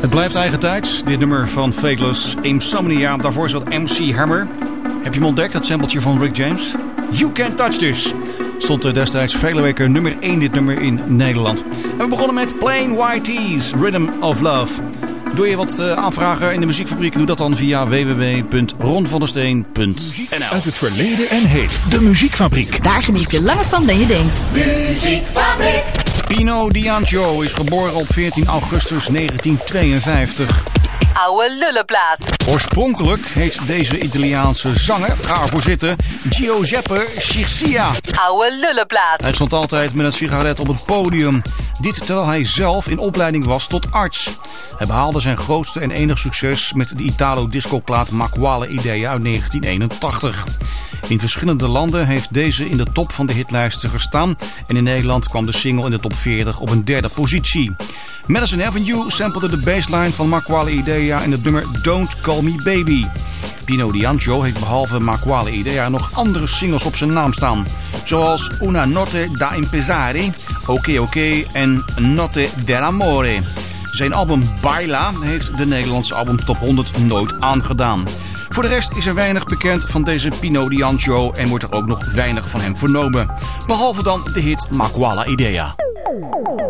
Het blijft eigen tijd. Dit nummer van Faithless, Insomnia. Daarvoor zat MC Hammer. Heb je hem ontdekt, dat sampletje van Rick James? You Can't Touch This. Stond destijds vele weken nummer 1 dit nummer in Nederland. En we begonnen met Plain White Tees, Rhythm of Love. Doe je wat aanvragen in de muziekfabriek? Doe dat dan via www.ronvandersteen.nl. Uit het verleden en heden. De muziekfabriek. Daar geniet je langer van dan je denkt. Muziekfabriek. Pino D'Angio is geboren op 14 augustus 1952. Oude lullenplaat. Oorspronkelijk heet deze Italiaanse zanger, ga ervoor zitten, Giuseppe Chircia. Oude lullenplaat. Hij stond altijd met een sigaret op het podium. Dit terwijl hij zelf in opleiding was tot arts. Hij behaalde zijn grootste en enig succes met de Italo-discoplaat Ma Quale Idea uit 1981. In verschillende landen heeft deze in de top van de hitlijsten gestaan. En in Nederland kwam de single in de top 40 op een derde positie. Madison Avenue samplede de bassline van Ma Quale Idea in het nummer Don't Call Me Baby. Pino D'Angio heeft behalve Ma Quale Idea nog andere singles op zijn naam staan. Zoals Una Notte da Impesare, Oké Oké en Notte dell'Amore. Zijn album Baila heeft de Nederlandse album Top 100 nooit aangedaan. Voor de rest is er weinig bekend van deze Pino D'Angio en wordt er ook nog weinig van hem vernomen. Behalve dan de hit Ma Quale Idea.